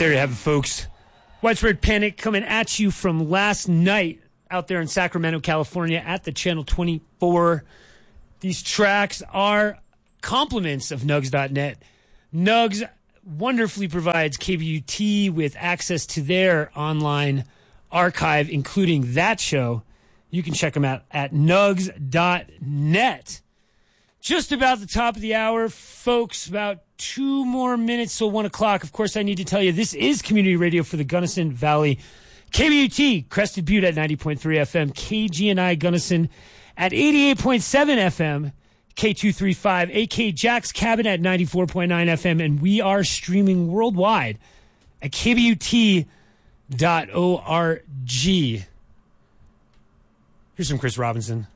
There you have it, folks. Widespread Panic coming at you from last night out there in Sacramento, California at the Channel 24. These tracks are compliments of Nugs.net. Nugs wonderfully provides KBUT with access to their online archive, including that show. You can check them out at Nugs.net. Just about the top of the hour, folks. About 2 more minutes till 1 o'clock. Of course, I need to tell you, this is community radio for the Gunnison Valley. KBUT, Crested Butte at 90.3 FM. KGNI Gunnison at 88.7 FM. K235, AK Jack's Cabin at 94.9 FM. And we are streaming worldwide at KBUT.org. Here's some Chris Robinson.